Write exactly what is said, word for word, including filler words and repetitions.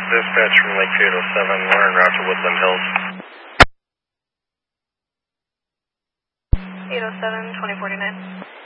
Dispatch from Lakeview eight oh seven, we're en route to Woodland Hills. eight oh seven, twenty forty-nine.